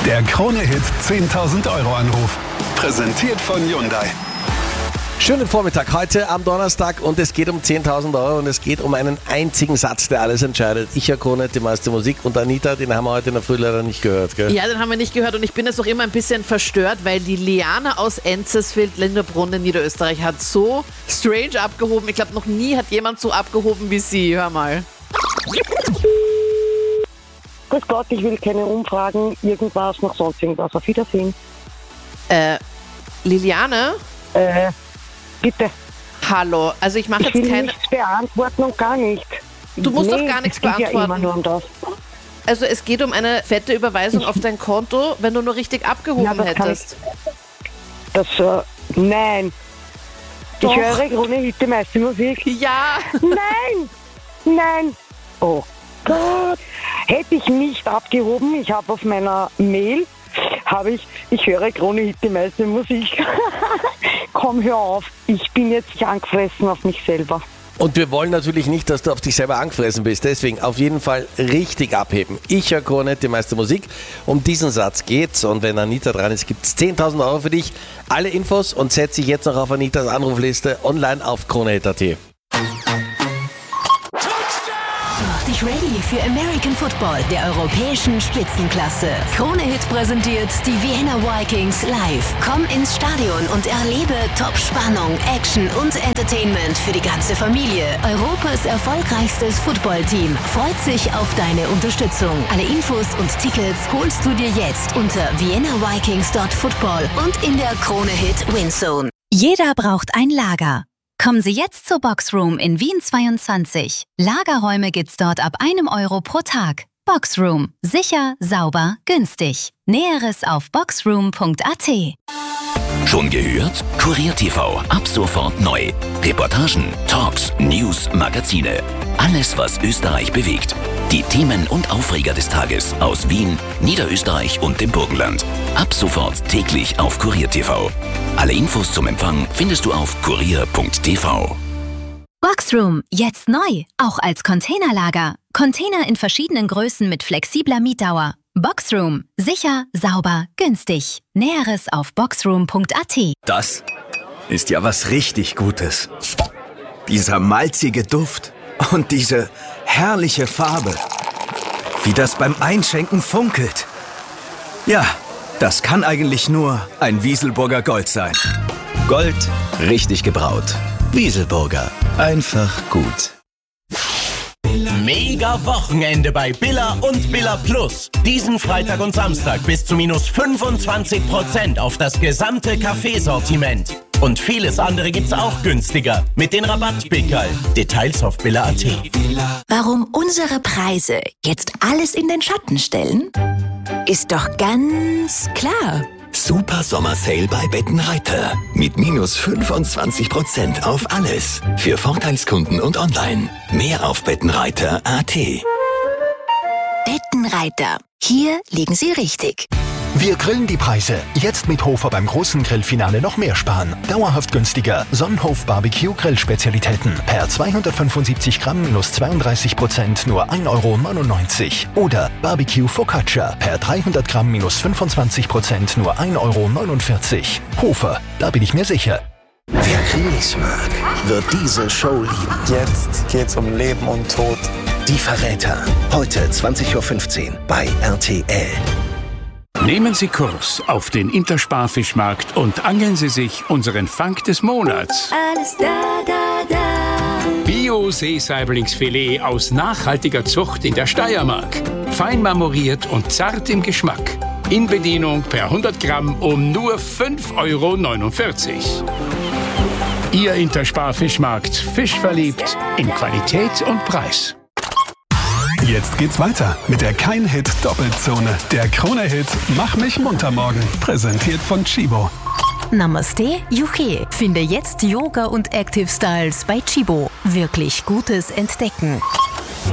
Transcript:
Der Krone-Hit 10.000 € Anruf. Präsentiert von Hyundai. Schönen Vormittag heute am Donnerstag und es geht um 10.000 € und es geht um einen einzigen Satz, der alles entscheidet. Ich, Herr Krone, die meiste Musik und Anita, den haben wir heute in der Früh leider nicht gehört, gell? Ja, den haben wir nicht gehört und ich bin jetzt auch immer ein bisschen verstört, weil die Liane aus Enzesfeld, Linderbrunn in Niederösterreich hat so strange abgehoben. Ich glaube, noch nie hat jemand so abgehoben wie sie. Hör mal. Grüß Gott, ich will keine Umfragen, irgendwas, noch sonst irgendwas. Auf Wiedersehen. Liliane? Bitte. Hallo, also ich mache Ich jetzt will keine... nichts beantworten und gar nicht. Du musst doch gar nichts es geht ja beantworten. immer nur um das. Also es geht um eine fette Überweisung auf dein Konto, wenn du nur richtig abgehoben Ja, das kann hättest. Nein. Doch. Ich höre Krone-Hit, die meiste Musik. Ja, Nein. Oh Gott. Hätte ich nicht abgehoben, ich habe auf meiner Mail, ich höre Krone-Hit, die meiste Musik. Komm, hör auf. Ich bin jetzt angefressen auf mich selber. Und wir wollen natürlich nicht, dass du auf dich selber angefressen bist. Deswegen auf jeden Fall richtig abheben. Ich, Herr Krone, die meiste Musik. Um diesen Satz geht's. Und wenn Anita dran ist, gibt's 10.000 € für dich. Alle Infos und setze dich jetzt noch auf Anitas Anrufliste online auf kronehit.at. Mach dich ready für American Football der europäischen Spitzenklasse. Krone-Hit präsentiert die Vienna Vikings live. Komm ins Stadion und erlebe Top-Spannung, Action und Entertainment für die ganze Familie. Europas erfolgreichstes Footballteam freut sich auf deine Unterstützung. Alle Infos und Tickets holst du dir jetzt unter viennavikings.football und in der Krone-Hit Winzone. Jeder braucht ein Lager. Kommen Sie jetzt zur Boxroom in Wien 22. Lagerräume gibt's dort ab 1 € pro Tag. Boxroom. Sicher, sauber, günstig. Näheres auf boxroom.at. Schon gehört? Kurier TV. Ab sofort neu. Reportagen, Talks, News, Magazine. Alles, was Österreich bewegt. Die Themen und Aufreger des Tages aus Wien, Niederösterreich und dem Burgenland. Ab sofort täglich auf Kurier TV. Alle Infos zum Empfang findest du auf kurier.tv. Boxroom. Jetzt neu. Auch als Containerlager. Container in verschiedenen Größen mit flexibler Mietdauer. Boxroom. Sicher, sauber, günstig. Näheres auf boxroom.at. Das ist ja was richtig Gutes. Dieser malzige Duft und diese herrliche Farbe. Wie das beim Einschenken funkelt. Ja, das kann eigentlich nur ein Wieselburger Gold sein. Gold, richtig gebraut. Wieselburger. Einfach gut. Mega Wochenende bei Billa und Billa Plus. Diesen Freitag und Samstag bis zu minus 25% auf das gesamte Kaffeesortiment. Und vieles andere gibt's auch günstiger mit den Rabattpickerl. Details auf billa.at. Warum unsere Preise jetzt alles in den Schatten stellen? Ist doch ganz klar. Super Sommersale bei Bettenreiter. Mit minus 25% auf alles. Für Vorteilskunden und online. Mehr auf bettenreiter.at. Bettenreiter. Hier liegen Sie richtig. Wir grillen die Preise. Jetzt mit Hofer beim großen Grillfinale noch mehr sparen. Dauerhaft günstiger. Sonnenhof Barbecue Grillspezialitäten. Per 275 Gramm minus 32% nur 1,99 €. Oder Barbecue Focaccia. Per 300 Gramm minus 25% nur 1,49 €. Hofer, da bin ich mir sicher. Wer Krimis mag, wird diese Show lieben. Jetzt geht's um Leben und Tod. Die Verräter. Heute 20:15 Uhr bei RTL. Nehmen Sie Kurs auf den Intersparfischmarkt und angeln Sie sich unseren Fang des Monats. Alles da. Bio-Seesaiblingsfilet aus nachhaltiger Zucht in der Steiermark. Fein marmoriert und zart im Geschmack. In Bedienung per 100 Gramm um nur 5,49 €. Ihr Intersparfischmarkt. Fisch verliebt in Qualität und Preis. Jetzt geht's weiter mit der Kein-Hit-Doppelzone. Der Krone-Hit Mach mich munter morgen. Präsentiert von Chibo. Namaste, Juche. Finde jetzt Yoga und Active Styles bei Chibo. Wirklich gutes Entdecken.